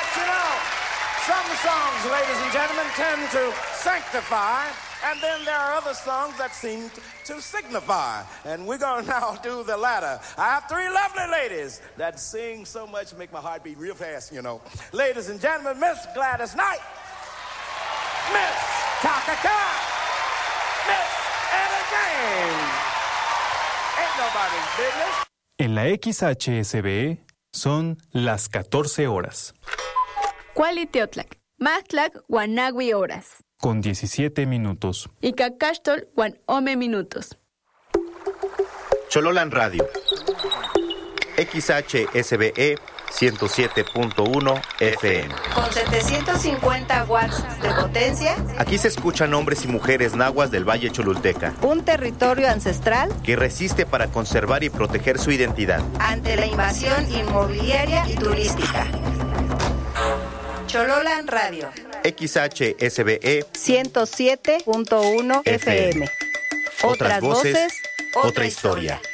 you know, some songs, ladies and gentlemen, tend to sanctify, and then there are other songs that seem to signify. And we're going to now do the latter. I have three lovely ladies that sing so much, make my heart beat real fast, you know. Ladies and gentlemen, Miss Gladys Knight, Miss Taka Khan, Miss Etta James. Ain't nobody's business. En la XHSB son las 14 horas. Cualiteotlac, Mahtlac, Guanagui horas. Con 17 minutos. Y Cacaxtol, Guan Ome minutos. Chololan Radio. XHSBE 107.1 FM. Con 750 watts de potencia. Aquí se escuchan hombres y mujeres nahuas del Valle Cholulteca. Un territorio ancestral que resiste para conservar y proteger su identidad ante la invasión inmobiliaria y turística. Chololan Radio. XHSBE 107.1 FM. Otras voces, otra historia.